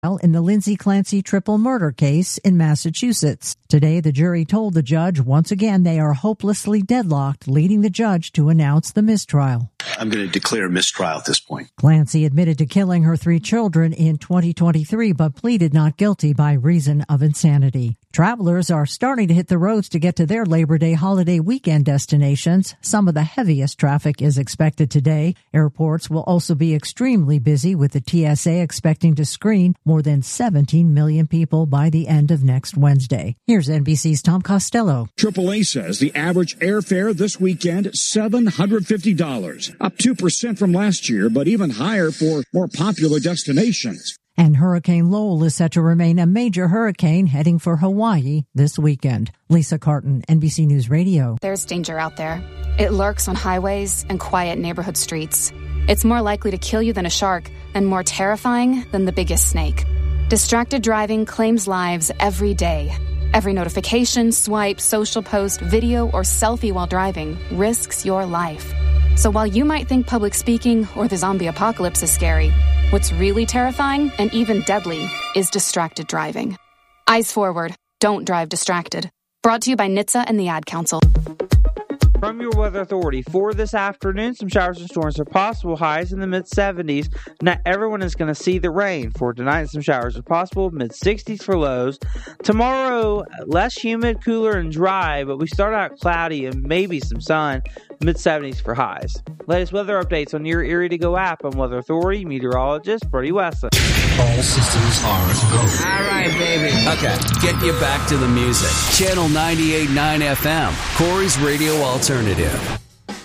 in the Lindsay Clancy triple murder case in Massachusetts. Today, the jury told the judge once again they are hopelessly deadlocked, leading the judge to announce the mistrial. I'm going to declare mistrial at this point. Clancy admitted to killing her 3 children in 2023, but pleaded not guilty by reason of insanity. Travelers are starting to hit the roads to get to their Labor Day holiday weekend destinations. Some of the heaviest traffic is expected today. Airports will also be extremely busy, with the TSA expecting to screen more than 17 million people by the end of next Wednesday. Here's NBC's Tom Costello. AAA says the average airfare this weekend, $750, up 2% from last year, but even higher for more popular destinations. And Hurricane Lowell is set to remain a major hurricane heading for Hawaii this weekend. Lisa Carton, NBC News Radio. There's danger out there. It lurks on highways and quiet neighborhood streets. It's more likely to kill you than a shark and more terrifying than the biggest snake. Distracted driving claims lives every day. Every notification, swipe, social post, video, or selfie while driving risks your life. So while you might think public speaking or the zombie apocalypse is scary, what's really terrifying and even deadly is distracted driving. Eyes forward. Don't drive distracted. Brought to you by NHTSA and the Ad Council. From your Weather Authority, for this afternoon, some showers and storms are possible, highs in the mid-70s. Not everyone is going to see the rain. For tonight, some showers are possible, mid-60s for lows. Tomorrow, less humid, cooler, and dry, but we start out cloudy and maybe some sun, mid-70s for highs. Latest weather updates on your Erie to Go app. On Weather Authority meteorologist Brody Wesson. All systems are go. All right, baby. Okay, get you back to the music. Channel 98.9 FM, Corey's Radio Alternative.